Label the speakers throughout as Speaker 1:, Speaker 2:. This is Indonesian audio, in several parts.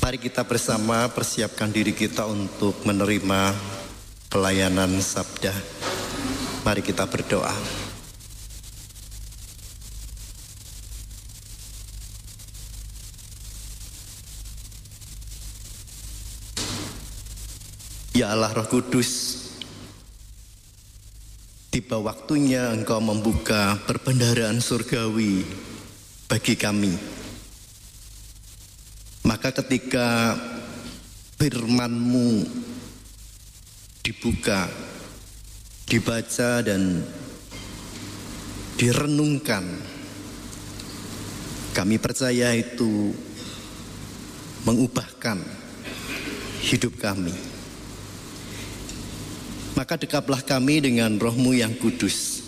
Speaker 1: Mari kita bersama persiapkan diri kita untuk menerima pelayanan sabda. Mari kita berdoa. Ya Allah Roh Kudus, tiba waktunya Engkau membuka perbendaharaan surgawi bagi kami. Maka ketika firman-Mu dibuka, dibaca dan direnungkan, kami percaya itu mengubahkan hidup kami. Maka dekaplah kami dengan Roh-Mu yang kudus,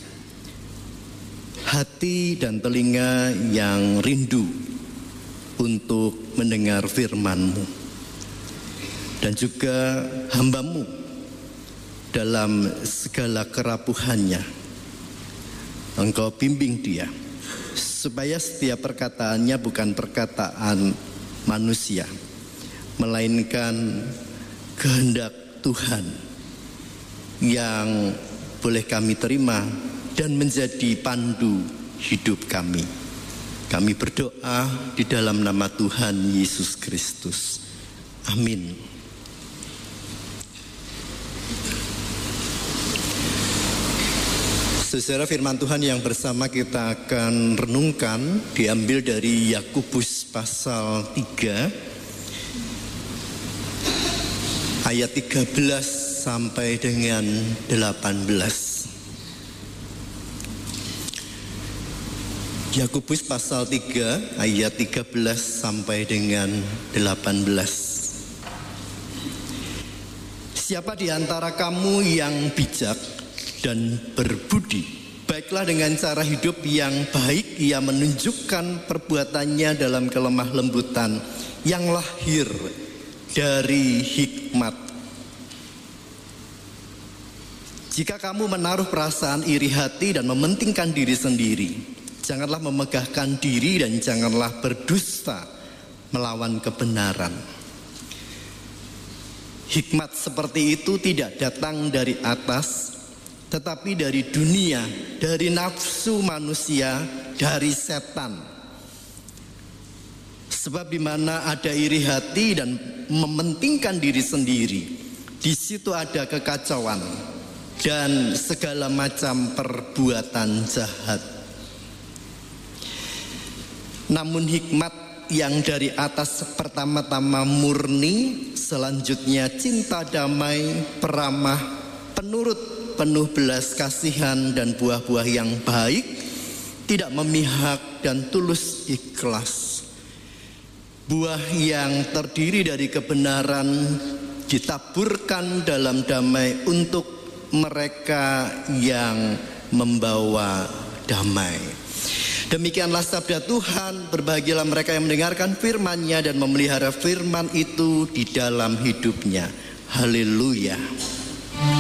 Speaker 1: hati dan telinga yang rindu untuk mendengar firman-Mu, dan juga hamba-Mu dalam segala kerapuhannya. Engkau bimbing dia, supaya setiap perkataannya bukan perkataan manusia, melainkan kehendak Tuhan yang boleh kami terima dan menjadi pandu hidup kami. Kami berdoa di dalam nama Tuhan Yesus Kristus. Amin. Saudara, firman Tuhan yang bersama kita akan renungkan diambil dari Yakobus pasal 3 ayat 13 sampai dengan 18. Yakobus pasal 3 ayat 13 sampai dengan 18. Siapa di antara kamu yang bijak dan berbudi, baiklah dengan cara hidup yang baik ia menunjukkan perbuatannya dalam kelemah lembutan yang lahir dari hikmat. Jika kamu menaruh perasaan iri hati dan mementingkan diri sendiri, janganlah memegahkan diri dan janganlah berdusta melawan kebenaran. Hikmat seperti itu tidak datang dari atas, tetapi dari dunia, dari nafsu manusia, dari setan. Sebab di mana ada iri hati dan mementingkan diri sendiri, di situ ada kekacauan dan segala macam perbuatan jahat. Namun hikmat yang dari atas pertama-tama murni, selanjutnya cinta damai, peramah, penurut, penuh belas kasihan dan buah-buah yang baik, tidak memihak dan tulus ikhlas. Buah yang terdiri dari kebenaran ditaburkan dalam damai untuk mereka yang membawa damai. Demikianlah sabda Tuhan. Berbahagialah mereka yang mendengarkan firman-Nya dan memelihara firman itu di dalam hidupnya. Haleluya.